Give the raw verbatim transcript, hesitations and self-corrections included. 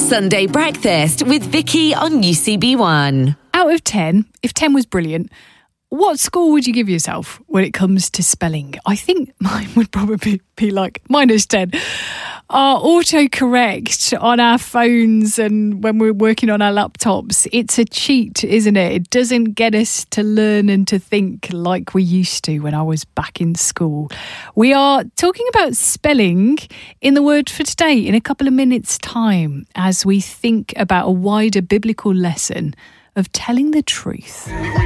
Sunday Breakfast with Vicky on U C B one. Out of ten, if ten was brilliant, what score would you give yourself when it comes to spelling? I think mine would probably be like minus ten. Our autocorrect on our phones and when we're working on our laptops, it's a cheat, isn't it? It doesn't get us to learn and to think like we used to when I was back in school. We are talking about spelling in the Word for Today in a couple of minutes' time as we think about a wider biblical lesson of telling the truth.